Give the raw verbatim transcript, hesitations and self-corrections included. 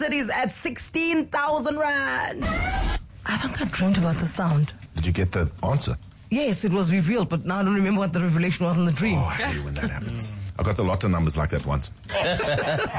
It is at sixteen thousand rand. I think I dreamt about the sound. Did you get the answer? Yes, it was revealed, but now I don't remember what the revelation was in the dream. Oh, I hate when that happens. I got the lotto numbers like that once.